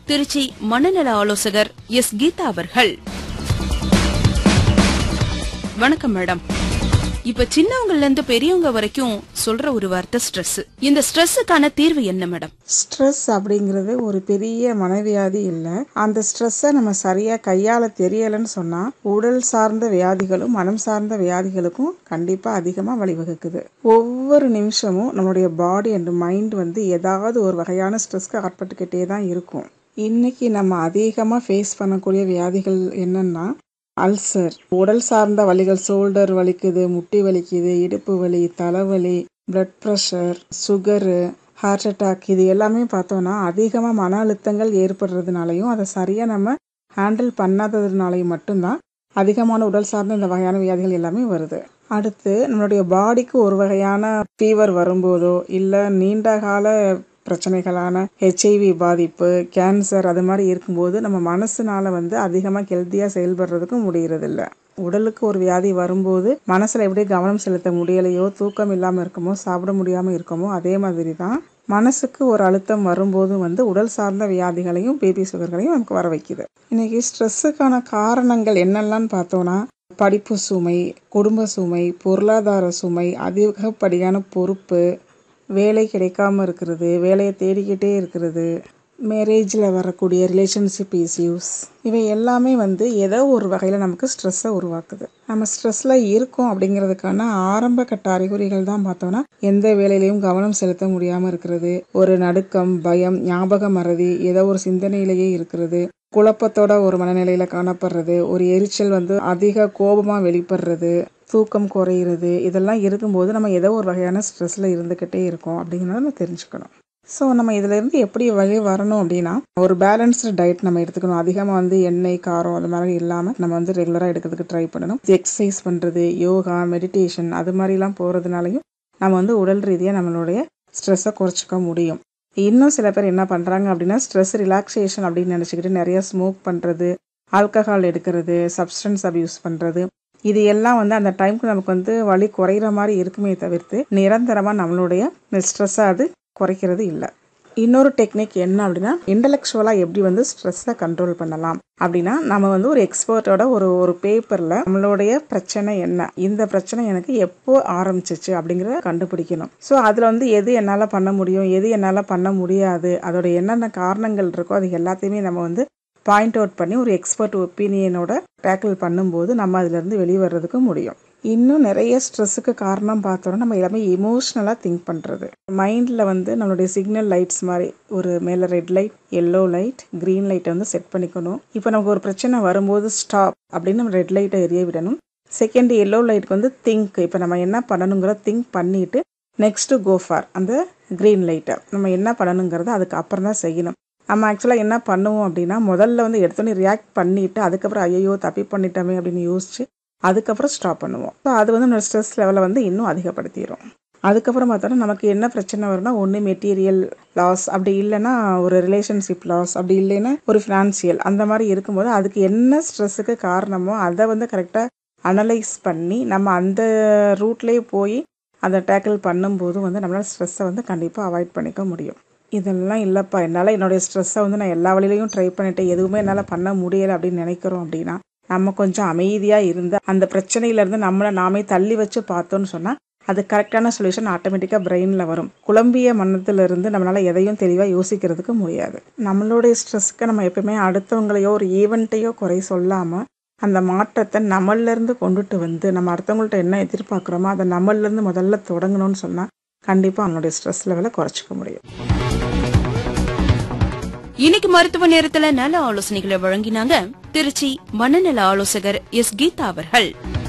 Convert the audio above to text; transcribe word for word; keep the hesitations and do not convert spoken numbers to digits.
திருச்சி மனநல ஆலோசகர் எஸ் கீதா அவர்கள். வணக்கம் மேடம். இப்ப சின்னவங்கல இருந்து பெரியவங்க வரைக்கும் சொல்ற ஒரு வார்த்தை ஸ்ட்ரெஸ். இந்த ஸ்ட்ரெஸ்ஸுக்கான தீர்வு என்ன மேடம்? ஸ்ட்ரெஸ் அப்படிங்கிறது ஒரு பெரிய மனவியாதி இல்லை. அந்த ஸ்ட்ரெஸ்ஸை நம்ம சரியா கையாள தெரியலன்னு சொன்னா உடல் சார்ந்த வியாதிகளும் மனம் சார்ந்த வியாதிகளுக்கும் கண்டிப்பா அதிகமா வழிவகுக்குது. ஒவ்வொரு நிமிஷமும் நம்மளுடைய பாடி அண்ட் மைண்ட் வந்து ஏதாவது ஒரு வகையான ஸ்ட்ரெஸ்க்கு ஆட்பட்டுக்கிட்டே தான் இருக்கும். இன்னைக்கு நம்ம அதிகமா ஃபேஸ் பண்ணக்கூடிய வியாதிகள் என்னன்னா அல்சர், உடல் சார்ந்த வலிகள், ஷோல்டர் வலிக்குது, முட்டி வலிக்குது, இடுப்பு வலி, தலைவலி, blood pressure, sugar, heart attack, இது எல்லாமே பார்த்தோன்னா அதிகமாக மன அழுத்தங்கள் ஏற்படுறதுனாலையும் அதை சரியாக நம்ம ஹேண்டில் பண்ணாததுனாலையும் மட்டும்தான் அதிகமான உடல் சார்ந்த இந்த வகையான வியாதிகள் எல்லாமே வருது. அடுத்து நம்மளுடைய பாடிக்கு ஒரு வகையான ஃபீவர் வரும்போதோ இல்லை நீண்ட கால பிரச்சனைகளான ஹெச்ஐவி பாதிப்பு, கேன்சர் அது மாதிரி இருக்கும்போது நம்ம மனசுனால வந்து அதிகமாக ஹெல்த்தியாக செயல்படுறதுக்கும் முடியறதில்ல. உடலுக்கு ஒரு வியாதி வரும்போது மனசில் எப்படி கவனம் செலுத்த முடியலையோ, தூக்கம் இல்லாமல் இருக்குமோ, சாப்பிட முடியாமல் இருக்குமோ, அதே மாதிரி தான் மனசுக்கு ஒரு அழுத்தம் வரும்போது வந்து உடல் சார்ந்த வியாதிகளையும் பிபி சுகர்களையும் நமக்கு வர வைக்குது. இன்னைக்கு ஸ்ட்ரெஸ்ஸுக்கான காரணங்கள் என்னெல்லாம் பார்த்தோன்னா படிப்பு சுமை, குடும்ப சுமை, பொருளாதார சுமை, அதிகப்படியான பொறுப்பு, வேலை கிடைக்காம இருக்கிறது, வேலையை தேடிக்கிட்டே இருக்கிறது, மேரேஜில் வரக்கூடிய ரிலேஷன்ஷிப் இஷ்யூஸ், இவை எல்லாமே வந்து ஏதோ ஒரு வகையில் நமக்கு ஸ்ட்ரெஸ்ஸை உருவாக்குது. நம்ம ஸ்ட்ரெஸ்ஸில் இருக்கோம் அப்படிங்கிறதுக்கான ஆரம்ப கட்ட அறிகுறிகள் தான் பார்த்தோன்னா எந்த வேலையிலையும் கவனம் செலுத்த முடியாமல் இருக்கிறது, ஒரு நடுக்கம், பயம், ஞாபக மறதி, ஏதோ ஒரு சிந்தனையிலேயே இருக்கிறது, குழப்பத்தோட ஒரு மனநிலையில காணப்படுறது, ஒரு எரிச்சல் வந்து அதிக கோபமாக வெளிப்படுறது, தூக்கம் குறையிறது, இதெல்லாம் இருக்கும்போது நம்ம ஏதோ ஒரு வகையான ஸ்ட்ரெஸ்ல இருந்துக்கிட்டே இருக்கோம் அப்படிங்கிறத நம்ம தெரிஞ்சுக்கணும். ஸோ நம்ம இதிலேருந்து எப்படி வெளியே வரணும் அப்படின்னா ஒரு பேலன்ஸ்டு டயட் நம்ம எடுத்துக்கணும். அதிகமாக வந்து எண்ணெய், காரம் அது மாதிரி இல்லாமல் நம்ம வந்து ரெகுலராக எடுக்கிறதுக்கு ட்ரை பண்ணணும். எக்ஸசைஸ் பண்ணுறது, யோகா, மெடிடேஷன் அது மாதிரிலாம் போகிறதுனாலையும் நம்ம வந்து உடல் ரீதியாக நம்மளுடைய ஸ்ட்ரெஸ்ஸை குறைச்சிக்க முடியும். இன்னும் சில பேர் என்ன பண்ணுறாங்க அப்படின்னா ஸ்ட்ரெஸ் ரிலாக்ஸேஷன் அப்படின்னு நினச்சிக்கிட்டு நிறைய ஸ்மோக் பண்ணுறது, ஆல்கஹால் எடுக்கிறது, சப்ஸ்டன்ஸ் அப்யூஸ் பண்ணுறது, இது எல்லாம் வந்து அந்த டைமுக்கு நமக்கு வந்து வலி குறையிற மாதிரி இருக்குமே தவிர்த்து நிரந்தரமாக நம்மளுடைய ஸ்ட்ரெஸ்ஸை அது குறைக்கிறது இல்லை. இன்னொரு டெக்னிக் என்ன அப்படின்னா இன்டலெக்சுவலாக எப்படி வந்து ஸ்ட்ரெஸ்ஸை கண்ட்ரோல் பண்ணலாம் அப்படின்னா நம்ம வந்து ஒரு எக்ஸ்பர்ட்டோட ஒரு ஒரு பேப்பரில் நம்மளுடைய பிரச்சனை என்ன, இந்த பிரச்சனை எனக்கு எப்போ ஆரம்பிச்சிச்சு அப்படிங்கிறத கண்டுபிடிக்கணும். ஸோ அதில் வந்து எது என்னால் பண்ண முடியும், எது என்னால் பண்ண முடியாது, அதோட என்னென்ன காரணங்கள் இருக்கோ அது எல்லாத்தையுமே நம்ம வந்து பாயிண்ட் அவுட் பண்ணி ஒரு எக்ஸ்பர்ட் ஒப்பீனியனோட டேக்கிள் பண்ணும்போது நம்ம அதுலேருந்து வெளியே வர்றதுக்கு முடியும். இன்னும் நிறைய ஸ்ட்ரெஸ்ஸுக்கு காரணம் பார்த்தோன்னா நம்ம எல்லாமே எமோஷ்னலாக திங்க் பண்ணுறது. மைண்டில் வந்து நம்மளுடைய சிக்னல் லைட்ஸ் மாதிரி ஒரு மேலே red light, yellow light, green லைட்டை வந்து செட் பண்ணிக்கணும். இப்போ நமக்கு ஒரு பிரச்சனை வரும்போது ஸ்டாப் அப்படின்னு நம்ம ரெட் லைட்டை எரிய விடணும். செகண்ட் எல்லோ லைட்டுக்கு வந்து திங்க், இப்போ நம்ம என்ன பண்ணணுங்கிற திங்க் பண்ணிவிட்டு நெக்ஸ்ட்டு கோ ஃபார் அந்த க்ரீன் லைட்டை நம்ம என்ன பண்ணணுங்கிறத அதுக்கு அப்புறம் தான் செய்யணும். நம்ம ஆக்சுவலாக என்ன பண்ணுவோம் அப்படின்னா முதல்ல வந்து எடுத்தோன்னே ரியாக்ட் பண்ணிவிட்டு அதுக்கப்புறம் ஐயோ தப்பி பண்ணிட்டோமே அப்படின்னு யோசிச்சு அதுக்கப்புறம் ஸ்டாப் பண்ணுவோம். ஸோ அது வந்து நம்ம ஸ்ட்ரெஸ் லெவலை வந்து இன்னும் அதிகப்படுத்திடும். அதுக்கப்புறம் பார்த்தோன்னா நமக்கு என்ன பிரச்சனை வரும்னா ஒன்று மெட்டீரியல் லாஸ், அப்படி இல்லைன்னா ஒரு ரிலேஷன்ஷிப் லாஸ், அப்படி இல்லைன்னா ஒரு ஃபினான்சியல், அந்த மாதிரி இருக்கும்போது அதுக்கு என்ன ஸ்ட்ரெஸ்ஸுக்கு காரணமோ அதை வந்து கரெக்டாக அனலைஸ் பண்ணி நம்ம அந்த ரூட்லேயே போய் அதை டேக்கிள் பண்ணும்போது வந்து நம்மளால் ஸ்ட்ரெஸ்ஸை வந்து கண்டிப்பாக அவாய்ட் பண்ணிக்க முடியும். இதெல்லாம் இல்லைப்பா என்னால் என்னுடைய ஸ்ட்ரெஸ்ஸை வந்து நான் எல்லா வழியிலையும் ட்ரை பண்ணிட்டேன், எதுவுமே என்னால் பண்ண முடியலை அப்படின்னு நினைக்கிறோம் அப்படின்னா நம்ம கொஞ்சம் அமைதியாக இருந்து அந்த பிரச்சனையிலேருந்து நம்மளை நாமே தள்ளி வச்சு பார்த்தோன்னு சொன்னால் அது கரெக்டான சொல்யூஷன் ஆட்டோமேட்டிக்காக பிரெயினில் வரும். குழம்பிய மனத்திலிருந்து நம்மளால் எதையும் தெளிவாக யோசிக்கிறதுக்கு முடியாது. நம்மளுடைய ஸ்ட்ரெஸ்க்கு நம்ம எப்பவுமே அடுத்தவங்களையோ ஒரு ஈவெண்ட்டையோ குறை சொல்லாமல் அந்த மாற்றத்தை நம்மளிலேருந்து கொண்டுட்டு வந்து நம்ம அடுத்தவங்கள்ட்ட என்ன எதிர்பார்க்குறோமோ அதை நம்மளிலேருந்து முதல்ல தொடங்கணும்னு சொன்னால் கண்டிப்பாக அவனுடைய ஸ்ட்ரெஸ் லெவலை குறைச்சிக்க முடியும். இன்னைக்கு மருத்துவ நேரத்துல நல ஆலோசனைகளை வழங்கினாங்க திருச்சி மனநல ஆலோசகர் எஸ் கீதா அவர்கள்.